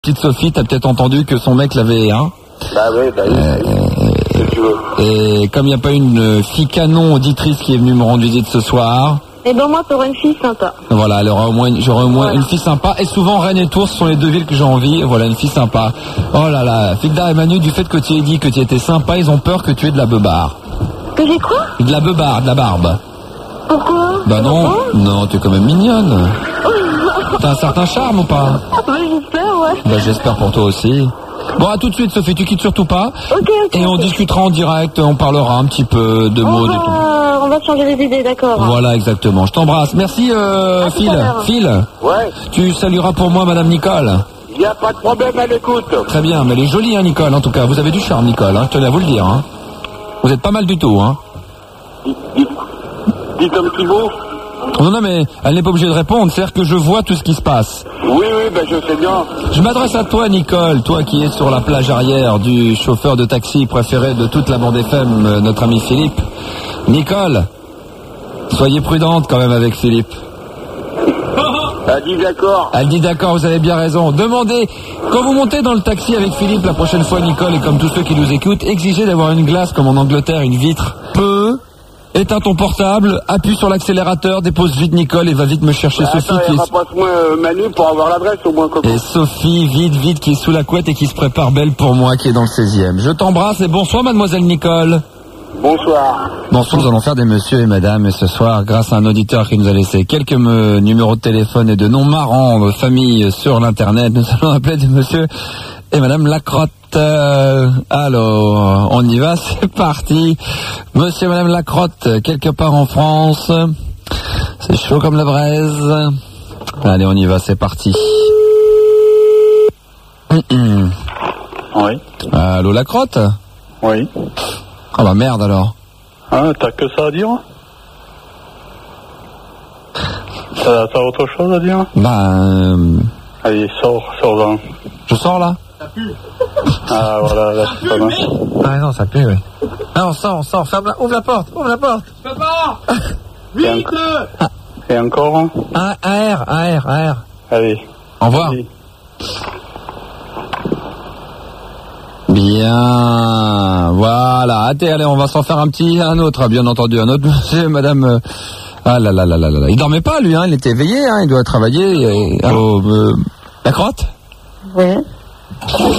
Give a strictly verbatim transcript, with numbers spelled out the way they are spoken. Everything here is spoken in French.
Petite Sophie, t'as peut-être entendu que son mec l'avait, hein? Bah oui, bah oui. Euh, euh, tu veux. Et comme il n'y a pas une fille canon auditrice qui est venue me rendre visite ce soir... Eh ben moi, t'auras une fille sympa. Voilà, elle aura au moins, j'aurai au moins voilà. une fille sympa. Et souvent, Rennes et Tours sont les deux villes que j'ai envie. Voilà, une fille sympa. Oh là là, Figdar et Manu, du fait que tu aies dit que tu étais sympa, ils ont peur que tu aies de la beubare. Que j'ai quoi? De la beubare, de la barbe. Pourquoi? Bah non, oh. non, tu es quand même mignonne. T'as un certain charme ou pas? Bah j'espère, ouais. Bah j'espère pour toi aussi. Bon, à tout de suite, Sophie, tu quittes surtout pas. Ok, ok. Et on okay. discutera en direct, on parlera un petit peu de mots, va, de tout. On va changer les idées, d'accord. Voilà, exactement. Je t'embrasse. Merci, euh, Phil. Phil. Ouais. Tu salueras pour moi Madame Nicole. Il n'y a pas de problème, elle écoute. Très bien, mais elle est jolie, hein, Nicole, en tout cas. Vous avez du charme, Nicole, hein, je tenais à vous le dire. Hein. Vous êtes pas mal du tout, hein. Dites, dites, dites un petit mot. Non, non, mais elle n'est pas obligée de répondre, c'est-à-dire que je vois tout ce qui se passe. Oui, oui, ben je sais bien. Je m'adresse à toi, Nicole, toi qui es sur la plage arrière du chauffeur de taxi préféré de toute la bande F M, notre ami Philippe. Nicole, soyez prudente quand même avec Philippe. Elle dit d'accord. Elle dit d'accord, vous avez bien raison. Demandez, quand vous montez dans le taxi avec Philippe la prochaine fois, Nicole, et comme tous ceux qui nous écoutent, exigez d'avoir une glace comme en Angleterre, une vitre. Peu. Éteins ton portable, appuie sur l'accélérateur, dépose vite Nicole et va vite me chercher bah, Sophie. Attends, qui est... Passe-moi euh, Manu pour avoir l'adresse au moins. Coco. Et Sophie, vite, vite, qui est sous la couette et qui se prépare belle pour moi, qui est dans le seizième. Je t'embrasse et bonsoir mademoiselle Nicole. Bonsoir. Bonsoir, nous allons faire des messieurs et madame et ce soir, grâce à un auditeur qui nous a laissé quelques me... numéros de téléphone et de noms marrants de famille sur l'internet, nous allons appeler des messieurs et madame Lacrotte. Euh, alors, on y va, c'est parti. Monsieur et madame Lacrotte, quelque part en France. C'est chaud comme la braise. Allez, on y va, c'est parti. Oui. Allô, Lacrotte? Oui. Ah bah merde alors. Ah, t'as que ça à dire? T'as, t'as autre chose à dire? Bah... Euh... Allez, sors, sors-en. Je sors là? Ça pue. Ah voilà, là c'est pas mal. Ah non, ça pue, oui. Ah, on sort, on sort, ferme la... ouvre la porte, ouvre la porte. Je peux pas. Vite. Ah. Et encore hein? Un air, un air, un air. Allez. Au revoir. Allez. Bien, voilà. Attends, allez, on va s'en faire un petit, un autre, bien entendu, un autre monsieur, madame... Euh... Ah là là là là là. Il dormait pas, lui, hein, il était éveillé, hein, il doit travailler. Et... Allô, euh... la crotte? Oui.